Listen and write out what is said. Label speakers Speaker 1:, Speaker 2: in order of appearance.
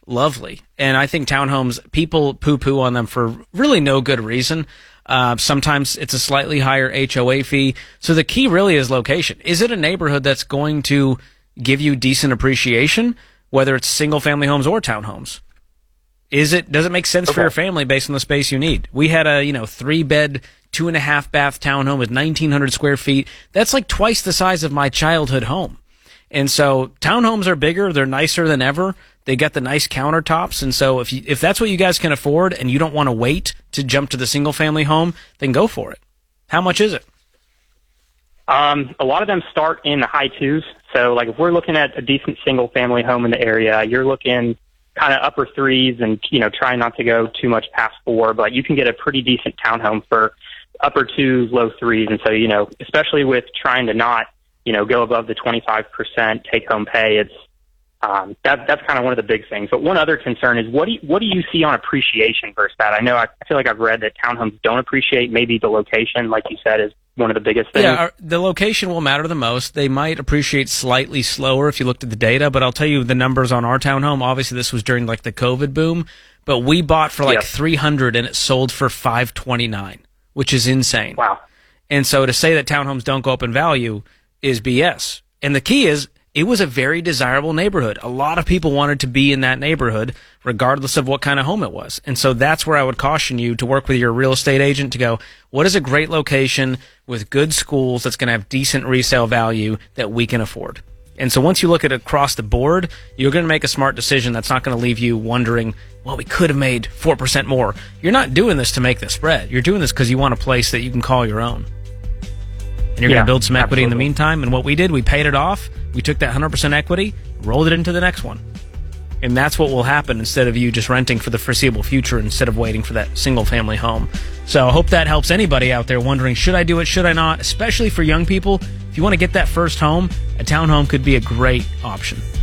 Speaker 1: lovely. And I think townhomes, people poo-poo on them for really no good reason. Sometimes it's a slightly higher HOA fee. So the key really is location. Is it a neighborhood that's going to give you decent appreciation, whether it's single-family homes or townhomes? Does it make sense for your family based on the space you need? We had a 3-bed, 2.5-bath townhome with 1,900 square feet. That's like twice the size of my childhood home. And so townhomes are bigger. They're nicer than ever. They got the nice countertops. And so if that's what you guys can afford and you don't want to wait to jump to the single-family home, then go for it. How much is it?
Speaker 2: A lot of them start in the high twos. So, like, if we're looking at a decent single-family home in the area, you're looking kind of upper threes and, try not to go too much past 4. But you can get a pretty decent townhome for upper twos, low threes. And so, especially with trying to not, go above the 25% take-home pay, it's that's kind of one of the big things. But one other concern is what do you see on appreciation versus that? I feel like I've read that townhomes don't appreciate. Maybe the location, like you said, is one of the biggest things.
Speaker 1: Yeah, the location will matter the most. They might appreciate slightly slower if you looked at the data, but I'll tell you the numbers on our townhome. Obviously, this was during like the COVID boom, but we bought for like 300 and it sold for 529, which is insane.
Speaker 2: Wow.
Speaker 1: And so to say that townhomes don't go up in value is BS. And the key is, it was a very desirable neighborhood. A lot of people wanted to be in that neighborhood, regardless of what kind of home it was. And so that's where I would caution you to work with your real estate agent to go, what is a great location with good schools that's going to have decent resale value that we can afford? And so once you look at it across the board, you're going to make a smart decision that's not going to leave you wondering, well, we could have made 4% more. You're not doing this to make the spread. You're doing this because you want a place that you can call your own. And you're going to build some equity in the meantime. And what we did, we paid it off. We took that 100% equity, rolled it into the next one. And that's what will happen instead of you just renting for the foreseeable future instead of waiting for that single-family home. So I hope that helps anybody out there wondering, should I do it, should I not? Especially for young people, if you want to get that first home, a townhome could be a great option.